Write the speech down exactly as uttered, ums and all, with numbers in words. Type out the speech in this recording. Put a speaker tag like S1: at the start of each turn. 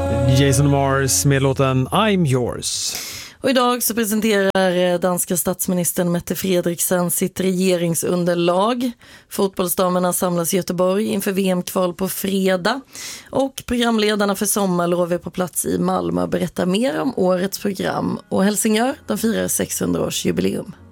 S1: Jason Mars med låten I'm Yours.
S2: Och idag så presenterar danska statsministern Mette Frederiksen sitt regeringsunderlag. Fotbollsdamerna samlas i Göteborg inför V M-kval på fredag. Och programledarna för sommarlov är på plats i Malmö och berättar mer om årets program. Och Helsingör, de firar sexhundra-årsjubileum.